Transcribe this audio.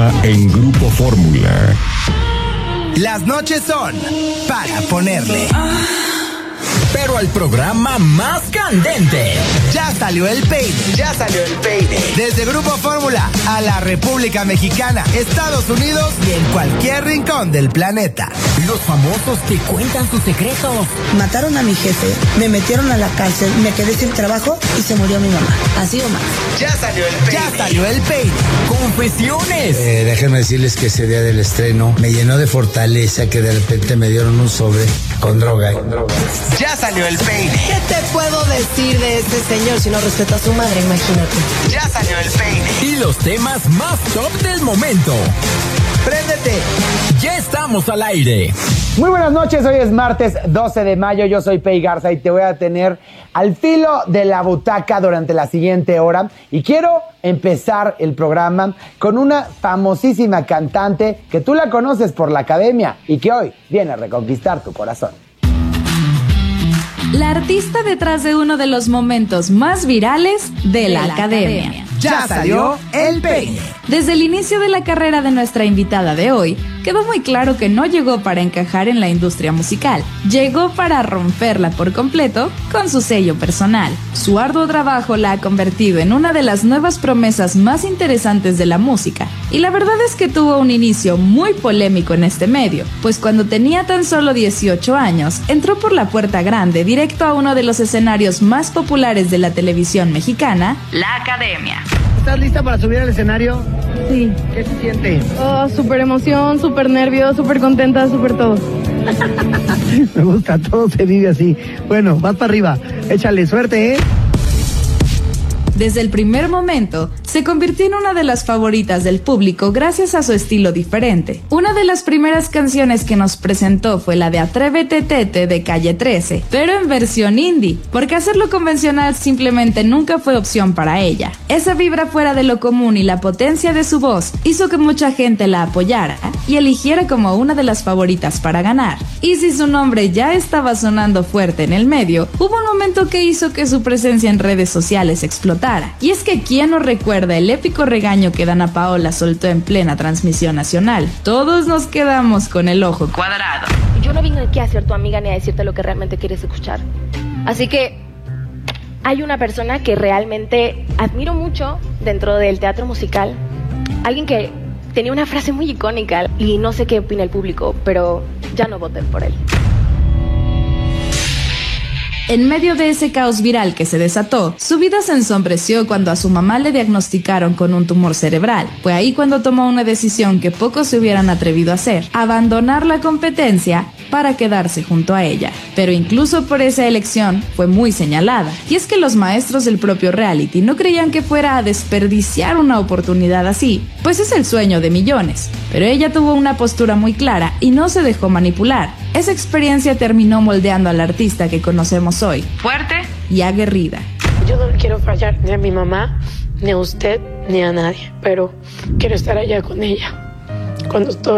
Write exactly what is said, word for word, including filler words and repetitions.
Ahora en Grupo Fórmula. Las noches son para ponerle. Pero al programa más candente. Ya salió el peine. Ya salió el peine. Desde Grupo Fórmula a la República Mexicana, Estados Unidos y en cualquier rincón del planeta. Los famosos que cuentan sus secretos. Mataron a mi jefe, me metieron a la cárcel, me quedé sin trabajo y se murió mi mamá. Así o más. Ya salió el peine. Ya salió el peine. Confesiones. Eh, déjenme decirles que ese día del estreno me llenó de fortaleza que de repente me dieron un sobre con droga. Con droga. Ya salió el peine. ¿Qué te puedo decir de este señor si no respeta a su madre? Imagínate. Ya salió el peine. Y los temas más top del momento. ¡Préndete! Ya estamos al aire. Muy buenas noches, hoy es martes doce de mayo, yo soy Pei Garza y te voy a tener al filo de la butaca durante la siguiente hora. Y quiero empezar el programa con una famosísima cantante que tú la conoces por la academia y que hoy viene a reconquistar tu corazón. La artista detrás de uno de los momentos más virales de, de la, la academia. academia. Ya salió el peine. Desde el inicio de la carrera de nuestra invitada de hoy, quedó muy claro que no llegó para encajar en la industria musical. Llegó para romperla por completo con su sello personal. Su arduo trabajo la ha convertido en una de las nuevas promesas más interesantes de la música. Y la verdad es que tuvo un inicio muy polémico en este medio, pues cuando tenía tan solo dieciocho años, entró por la puerta grande directo a uno de los escenarios más populares de la televisión mexicana, la Academia. ¿Estás lista para subir al escenario? Sí. ¿Qué se siente? Oh, súper emoción, súper nervios, súper contenta, súper todo. Me gusta, todo se vive así. Bueno, vas para arriba. Échale suerte, ¿eh? Desde el primer momento, se convirtió en una de las favoritas del público gracias a su estilo diferente. Una de las primeras canciones que nos presentó fue la de Atrévete Tete de Calle trece, pero en versión indie, porque hacerlo convencional simplemente nunca fue opción para ella. Esa vibra fuera de lo común y la potencia de su voz hizo que mucha gente la apoyara y eligiera como una de las favoritas para ganar. Y si su nombre ya estaba sonando fuerte en el medio, hubo un momento que hizo que su presencia en redes sociales explotara. Y es que ¿quién no recuerda el épico regaño que Dana Paola soltó en plena transmisión nacional? Todos nos quedamos con el ojo cuadrado. Yo no vine aquí a ser tu amiga ni a decirte lo que realmente quieres escuchar. Así que hay una persona que realmente admiro mucho dentro del teatro musical. Alguien que tenía una frase muy icónica y no sé qué opina el público, pero ya no voten por él. En medio de ese caos viral que se desató, su vida se ensombreció cuando a su mamá le diagnosticaron con un tumor cerebral. Fue ahí cuando tomó una decisión que pocos se hubieran atrevido a hacer: abandonar la competencia para quedarse junto a ella. Pero incluso por esa elección fue muy señalada. Y es que los maestros del propio reality no creían que fuera a desperdiciar una oportunidad así, pues es el sueño de millones. Pero ella tuvo una postura muy clara y no se dejó manipular. Esa experiencia terminó moldeando al artista que conocemos hoy, fuerte y aguerrida. Yo no quiero fallar ni a mi mamá, ni a usted, ni a nadie, pero quiero estar allá con ella cuando estoy